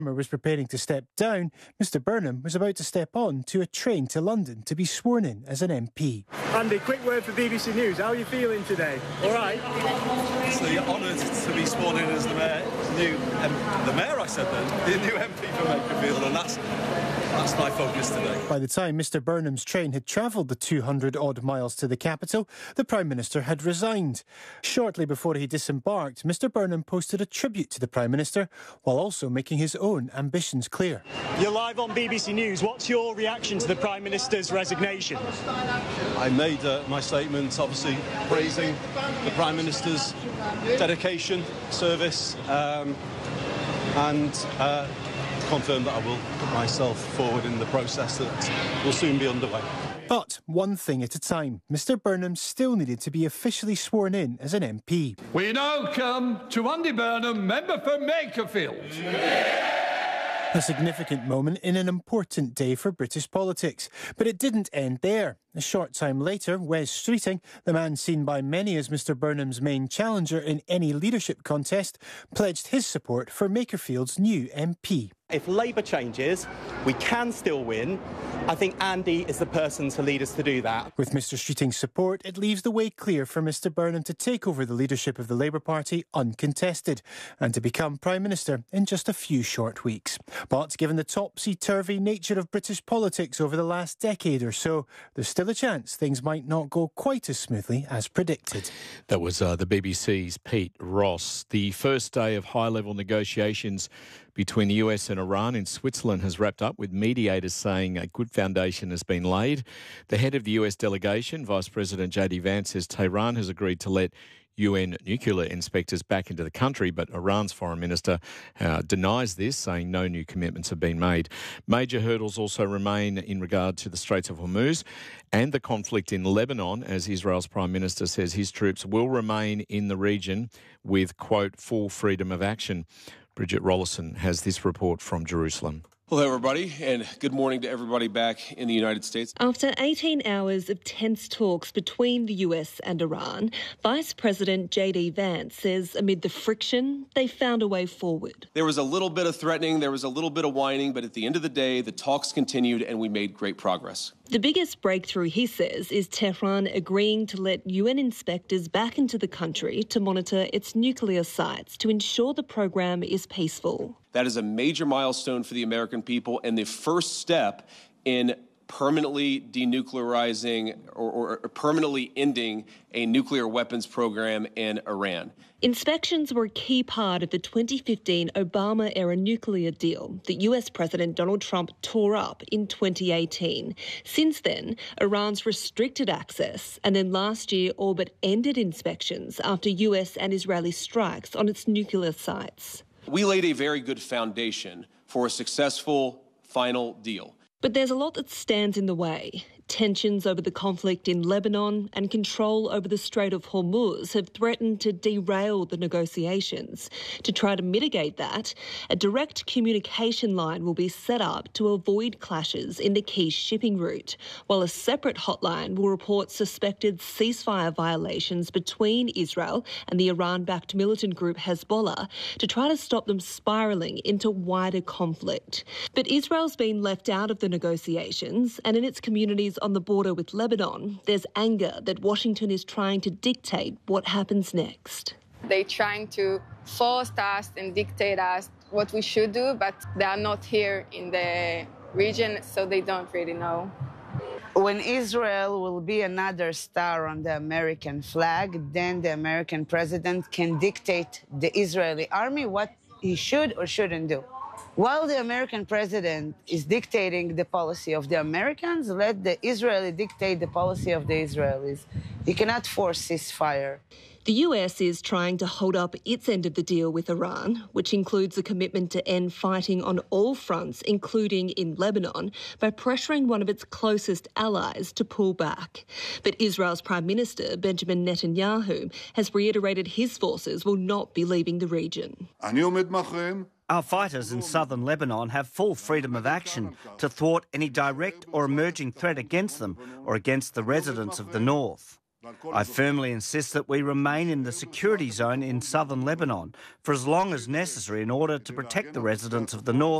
was preparing to step down, Mr Burnham was about to step on to a train to London to be sworn in as an MP. Andy, quick word for BBC News. How are you feeling today? All right? Obviously honoured to be sworn in as the mayor, the new MP for Makerfield, and that's my focus today. By the time Mr Burnham's train had travelled the 200-odd miles to the capital, the Prime Minister had resigned. Shortly before he disembarked, Mr Burnham posted a tribute to the Prime Minister, while also making his own ambitions clear. You're live on BBC News. What's your reaction to the Prime Minister's resignation? I made my statement, obviously praising the Prime Minister's dedication, service, and confirm that I will put myself forward in the process that will soon be underway. But one thing at a time, Mr Burnham still needed to be officially sworn in as an MP. We now come to Andy Burnham, member for Makerfield. A significant moment in an important day for British politics. But it didn't end there. A short time later, Wes Streeting, the man seen by many as Mr Burnham's main challenger in any leadership contest, pledged his support for Makerfield's new MP. If Labour changes, we can still win. I think Andy is the person to lead us to do that. With Mr Streeting's support, it leaves the way clear for Mr Burnham to take over the leadership of the Labour Party uncontested and to become Prime Minister in just a few short weeks. But given the topsy-turvy nature of British politics over the last decade or so, there's still a chance things might not go quite as smoothly as predicted. That was the BBC's Pete Ross. The first day of high-level negotiations between the US and Iran in Switzerland has wrapped up, with mediators saying a good foundation has been laid. The head of the US delegation, Vice President J.D. Vance, says Tehran has agreed to let UN nuclear inspectors back into the country, but Iran's foreign minister denies this, saying no new commitments have been made. Major hurdles also remain in regard to the Straits of Hormuz and the conflict in Lebanon, as Israel's Prime Minister says his troops will remain in the region with, quote, full freedom of action. Bridget Rollison has this report from Jerusalem. Hello, everybody, and good morning to everybody back in the United States. After 18 hours of tense talks between the US and Iran, Vice President J.D. Vance says amid the friction, they found a way forward. There was a little bit of threatening, there was a little bit of whining, but at the end of the day, the talks continued and we made great progress. The biggest breakthrough, he says, is Tehran agreeing to let UN inspectors back into the country to monitor its nuclear sites to ensure the program is peaceful. That is a major milestone for the American people and the first step in permanently denuclearizing or permanently ending a nuclear weapons program in Iran. Inspections were a key part of the 2015 Obama-era nuclear deal that US President Donald Trump tore up in 2018. Since then, Iran's restricted access and then last year all but ended inspections after US and Israeli strikes on its nuclear sites. We laid a very good foundation for a successful final deal. But there's a lot that stands in the way. Tensions over the conflict in Lebanon and control over the Strait of Hormuz have threatened to derail the negotiations. To try to mitigate that, a direct communication line will be set up to avoid clashes in the key shipping route, while a separate hotline will report suspected ceasefire violations between Israel and the Iran-backed militant group Hezbollah to try to stop them spiralling into wider conflict. But Israel's been left out of the negotiations, and in its communities on the border with Lebanon, there's anger that Washington is trying to dictate what happens next. They're trying to force us and dictate us what we should do, but they are not here in the region, so they don't really know. When Israel will be another star on the American flag, then the American president can dictate the Israeli army what he should or shouldn't do. While the American president is dictating the policy of the Americans, let the Israeli dictate the policy of the Israelis. He cannot force ceasefire. The US is trying to hold up its end of the deal with Iran, which includes a commitment to end fighting on all fronts, including in Lebanon, by pressuring one of its closest allies to pull back. But Israel's Prime Minister, Benjamin Netanyahu, has reiterated his forces will not be leaving the region. Our fighters in southern Lebanon have full freedom of action to thwart any direct or emerging threat against them or against the residents of the north. I firmly insist that we remain in the security zone in southern Lebanon for as long as necessary in order to protect the residents of the north